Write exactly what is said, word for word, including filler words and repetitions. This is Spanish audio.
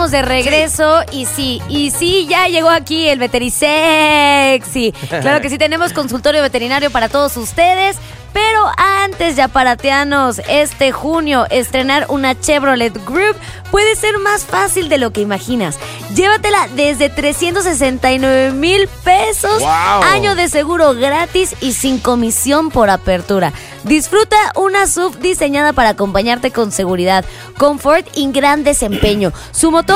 estamos de regreso sí. y sí, y sí, ya llegó aquí el Veterisexy. Claro que sí, tenemos consultorio veterinario para todos ustedes. Pero antes de aparatearnos este junio, estrenar una Chevrolet Group puede ser más fácil de lo que imaginas. Llévatela desde trescientos sesenta y nueve mil pesos, wow. Año de seguro gratis y sin comisión por apertura. Disfruta una S U V diseñada para acompañarte con seguridad, confort y gran desempeño. Su motor